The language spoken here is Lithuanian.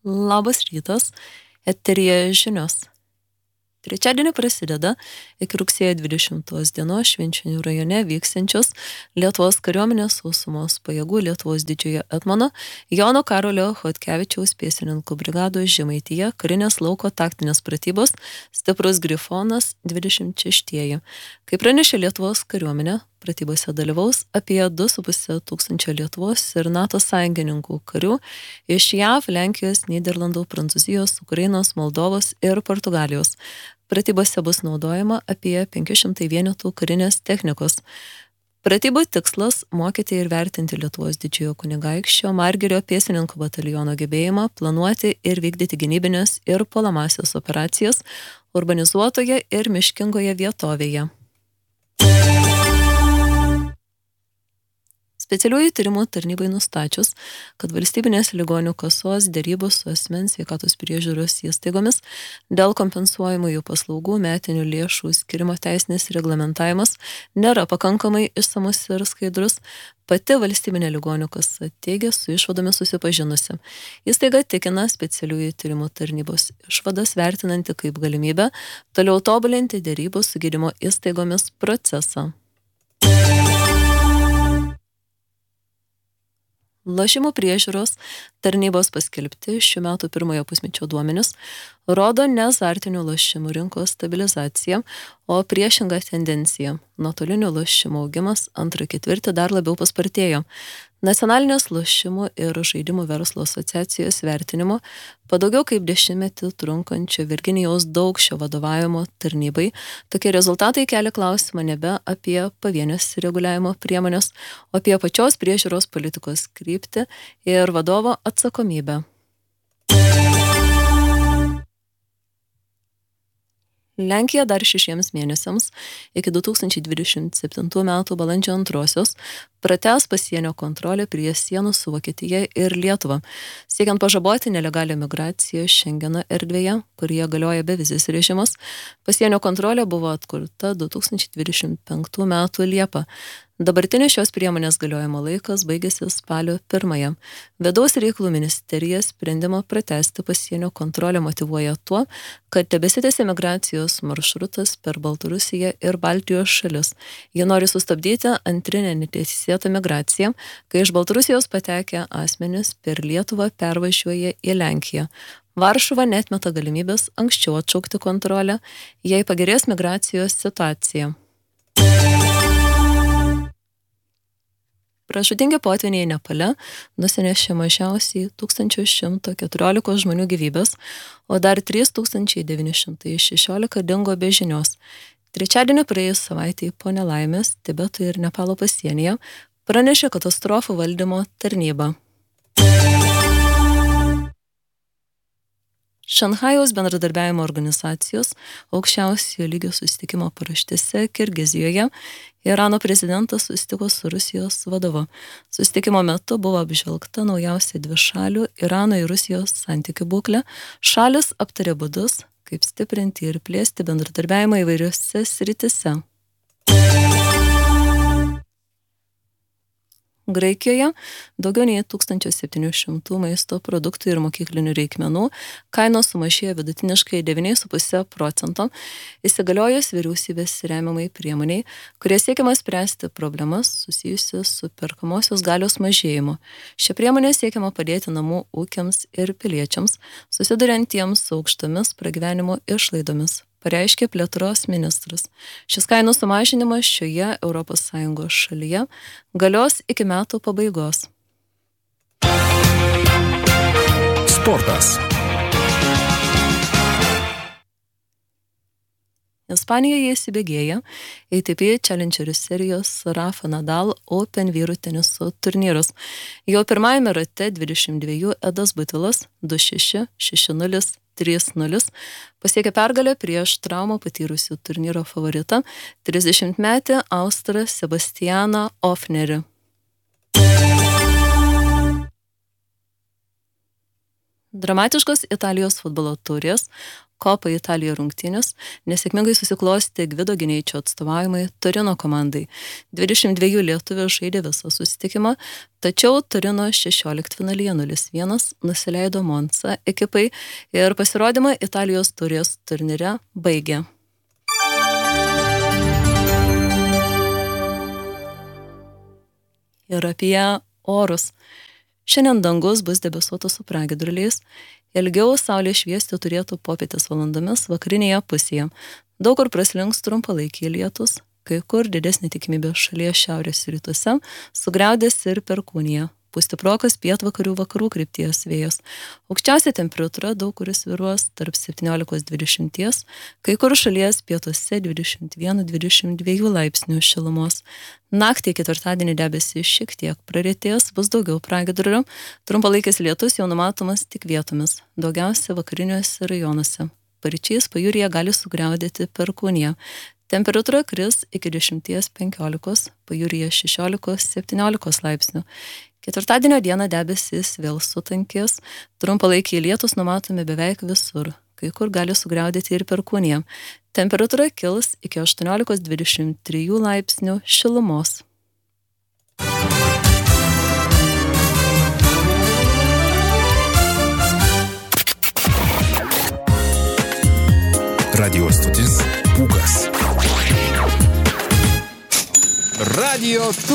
Labas rytas, eteryje žinios. Trečiadienį prasideda iki rugsėjo 20 dienos Švenčionių rajone vyksiančios Lietuvos kariuomenės sausumos pajėgų Lietuvos didžiojo etmono Jono Karolio Chodkevičiaus pėstininkų brigados Žemaitija karinės lauko taktinės pratybos Stiprus Grifonas 26. Kaip pranešė Lietuvos kariuomenė, pratybose dalyvaus apie 2,5 tūkstančio Lietuvos ir NATO sąjungininkų karių iš JAV, Lenkijos, Nyderlandų, Prancūzijos, Ukrainos, Moldovos ir Portugalijos. Pratybose bus naudojama apie 500 vienetų karinės technikos. Pratybų tikslas – mokyti ir vertinti Lietuvos didžiojo kunigaikščio Margirio pėstininkų bataliono gebėjimą planuoti ir vykdyti gynybinės ir puolamąsias operacijas urbanizuotoje ir miškingoje vietovėje. Specialiųjų tyrimų tarnybai nustačius, kad valstybinės ligonių kasos derybos su asmens sveikatos priežiūros įstaigomis dėl kompensuojamųjų paslaugų metinių lėšų skirimo teisinis reglamentavimas nėra pakankamai išsamus ir skaidrus, pati valstybinė ligonių kasa teigia su išvadomis susipažinusi. Įstaiga tikina specialiųjų tyrimų tarnybos išvadas vertinanti kaip galimybę toliau tobulinti derybų su gydymo įstaigomis procesą. Lošimų priežiūros tarnybos paskelbti šių metų pirmojo pusmečio duomenis rodo ne azartinių lošimų rinkos stabilizaciją, o priešingą tendenciją. Nuotolinių lošimų augimas antrą ketvirtį dar labiau paspartėjo. Nacionalinės lošimų ir žaidimų verslo asociacijos vertinimo po daugiau kaip 10 trunkančio Virginijaus Daukšio vadovavimo tarnybai tokie rezultatai kelia klausimą nebe apie pavienės reguliavimo priemonės, o apie pačios priežiūros politikos kryptį ir vadovo atsakomybę. Lenkija dar 6 mėnesiams iki 2027 metų balandžio 2 pratęs pasienio kontrolę prie sienų su Vokietija ir Lietuva, siekiant pažaboti nelegalią migraciją Šengeno erdvėje, kurioje galioja bevizis režimas. Pasienio kontrolė buvo atkurta 2025 metų Liepą. Dabartinis šios priemonės galiojimo laikas baigėsi spalio 1. Vidaus reikalų ministerija sprendimą pratęsti pasienio kontrolę motyvuoja tuo, kad tebesitęsia migracijos maršrutas per Baltarusiją ir Baltijos šalis. Jie nori sustabdyti antrinę neteisėtą migraciją, kai iš Baltarusijos patekę asmenys per Lietuvą pervažiuoja į Lenkiją. Varšuva neatmeta galimybės anksčiau atšaukti kontrolę, jei pagerės migracijos situacija. Pražūtingi potvyniai Nepale nusinešė mažiausiai 1114 žmonių gyvybės, o dar 3916 dingo be žinios. Trečiadienį praėjus savaitei po nelaimės Tibeto ir Nepalo pasienyje pranešė katastrofų valdymo tarnyba. Šanchajaus bendradarbiavimo organizacijos aukščiausiojo lygio susitikimo paraštėse Kirgizijoje Irano prezidentas susitiko su Rusijos vadovu. Susitikimo metu buvo apžvelgta naujausia dvišalių Irano ir Rusijos santykių būklė. Šalis aptarė būdus, kaip stiprinti ir plėsti bendradarbiavimą įvairiose sritise. Graikijoje daugiau nei 1700 maisto produktų ir mokyklinių reikmenų kainos sumažėjo vidutiniškai 9,5%, įsigaliojus vyriausybės remiamai priemoniai, kurie siekiama spręsti problemas susijusias su perkamosios galios mažėjimu. Šią priemonę siekiama padėti namų ūkiams ir piliečiams, susiduriantiems su aukštomis pragyvenimo išlaidomis, pareiškė plėtros ministras. Šis kainų sumažinimas šioje ES šalyje galios iki metų pabaigos. Sportas. Ispanijoje įsibėgėja ATP Challenger serijos Rafa Nadal Open vyrų teniso turnyrus. Jo pirmajame rate 22 Edas Butilas 2-6, 6-0, 3-0 pasiekė pergalę prieš traumą patyrusių turnyro favoritą 30-metį austrą Sebastianą Ofnerį. Dramatiškos Italijos futbolo taurės Kopa Italija rungtynės nesėkmingai susiklosti Gvido Gineičio atstovavimai Torino komandai. 22 lietuvių žaidė visą susitikimą, tačiau Torino 16-finalyje 0-1 nusileido Monza ekipai ir pasirodymą Italijos taurės turnyre baigė. Ir apie orus. Šiandien dangus bus debesuotas su pragiedruliais. Ilgiau saulė šviesti turėtų popietės valandomis vakarinėje pusėje. Daug kur praslinks trumpalaikiai lietus, kai kur didesnė tikimybė šalies šiaurės rytuose, sugriaudės ir Perkūnija. Pūs stiprokas pietvakarių vakarų krypties vėjas. Aukščiausia temperatūra daug kur svyruos tarp 17-20, kai kur šalies pietuose 21-22 laipsnių šilumos. Naktį ketvirtadienį debesys šiek tiek praretės, bus daugiau pragiedrulių, trumpalaikis lietus jau numatomas tik vietomis, daugiausia vakariniuose rajonuose. Paryčiais pajūryje gali sugriaudėti Perkūnija. Temperatūra kris iki 10-15, pajūryje 16-17 laipsnių. Ketvirtadienio dieną debesys vėl sutankės, trumpalaikiai lietus numatomi beveik visur, kai kur gali sugriaudėti ir Perkūnija. Temperatūra kils iki 18-23 laipsnių šilumos. Radio stotis Pūkas. Radio